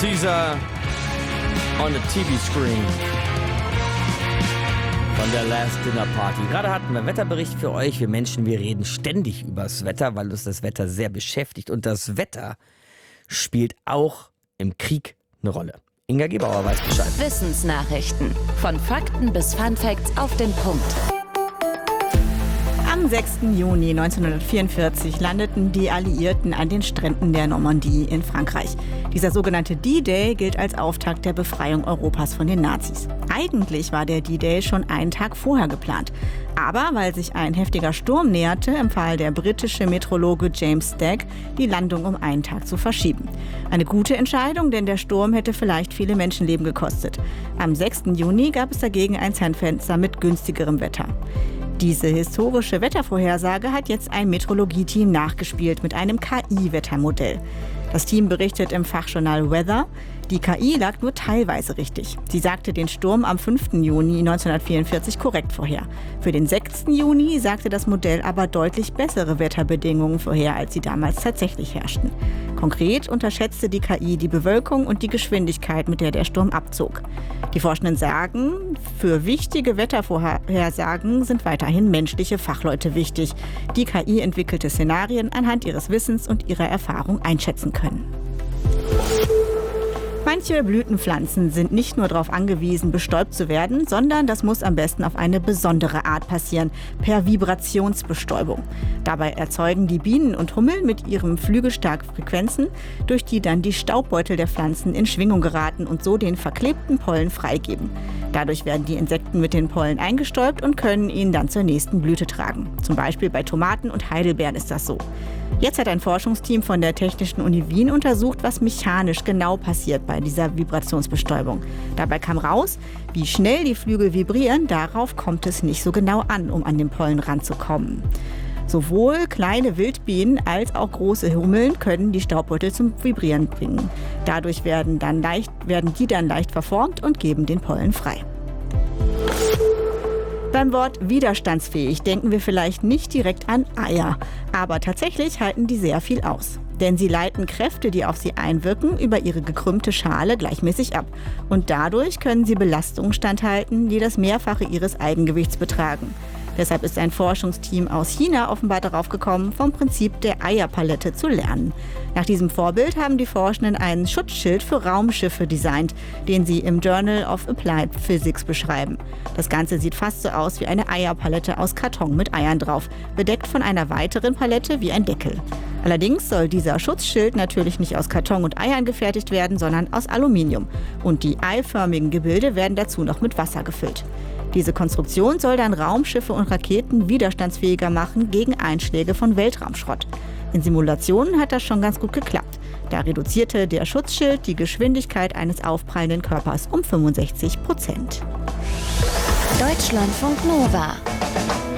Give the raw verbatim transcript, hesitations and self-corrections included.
Caesar on the T V screen von der Last Dinner Party. Gerade hatten wir einen Wetterbericht für euch. Wir Menschen, wir reden ständig über das Wetter, weil uns das Wetter sehr beschäftigt. Und das Wetter spielt auch im Krieg eine Rolle. Inga Gebauer weiß Bescheid. Wissensnachrichten. Von Fakten bis Funfacts auf den Punkt. Am sechsten Juni neunzehnhundertvierundvierzig landeten die Alliierten an den Stränden der Normandie in Frankreich. Dieser sogenannte D-Day gilt als Auftakt der Befreiung Europas von den Nazis. Eigentlich war der D-Day schon einen Tag vorher geplant. Aber weil sich ein heftiger Sturm näherte, empfahl der britische Meteorologe James Stagg, die Landung um einen Tag zu verschieben. Eine gute Entscheidung, denn der Sturm hätte vielleicht viele Menschenleben gekostet. Am sechsten Juni gab es dagegen ein Zeitfenster mit günstigerem Wetter. Diese historische Wettervorhersage hat jetzt ein Meteorologie-Team nachgespielt mit einem K I-Wettermodell. Das Team berichtet im Fachjournal Weather, die K I lag nur teilweise richtig. Sie sagte den Sturm am fünften Juni neunzehnhundertvierundvierzig korrekt vorher. Für den sechsten Juni sagte das Modell aber deutlich bessere Wetterbedingungen vorher, als sie damals tatsächlich herrschten. Konkret unterschätzte die K I die Bewölkung und die Geschwindigkeit, mit der der Sturm abzog. Die Forschenden sagen, für wichtige Wettervorhersagen sind weiterhin menschliche Fachleute wichtig, die K I entwickelte Szenarien anhand ihres Wissens und ihrer Erfahrung einschätzen können. Manche Blütenpflanzen sind nicht nur darauf angewiesen, bestäubt zu werden, sondern das muss am besten auf eine besondere Art passieren, per Vibrationsbestäubung. Dabei erzeugen die Bienen und Hummeln mit ihrem Flügel stark Frequenzen, durch die dann die Staubbeutel der Pflanzen in Schwingung geraten und so den verklebten Pollen freigeben. Dadurch werden die Insekten mit den Pollen eingestäubt und können ihn dann zur nächsten Blüte tragen. Zum Beispiel bei Tomaten und Heidelbeeren ist das so. Jetzt hat ein Forschungsteam von der Technischen Uni Wien untersucht, was mechanisch genau passiert bei dieser Vibrationsbestäubung. Dabei kam raus, wie schnell die Flügel vibrieren, darauf kommt es nicht so genau an, um an den Pollen ranzukommen. Sowohl kleine Wildbienen als auch große Hummeln können die Staubbeutel zum Vibrieren bringen. Dadurch werden, dann leicht, werden die dann leicht verformt und geben den Pollen frei. Beim Wort widerstandsfähig denken wir vielleicht nicht direkt an Eier, aber tatsächlich halten die sehr viel aus. Denn sie leiten Kräfte, die auf sie einwirken, über ihre gekrümmte Schale gleichmäßig ab. Und dadurch können sie Belastungen standhalten, die das Mehrfache ihres Eigengewichts betragen. Deshalb ist ein Forschungsteam aus China offenbar darauf gekommen, vom Prinzip der Eierpalette zu lernen. Nach diesem Vorbild haben die Forschenden einen Schutzschild für Raumschiffe designt, den sie im Journal of Applied Physics beschreiben. Das Ganze sieht fast so aus wie eine Eierpalette aus Karton mit Eiern drauf, bedeckt von einer weiteren Palette wie ein Deckel. Allerdings soll dieser Schutzschild natürlich nicht aus Karton und Eiern gefertigt werden, sondern aus Aluminium. Und die eiförmigen Gebilde werden dazu noch mit Wasser gefüllt. Diese Konstruktion soll dann Raumschiffe und Raketen widerstandsfähiger machen gegen Einschläge von Weltraumschrott. In Simulationen hat das schon ganz gut geklappt. Da reduzierte der Schutzschild die Geschwindigkeit eines aufprallenden Körpers um fünfundsechzig Prozent. Deutschlandfunk Nova.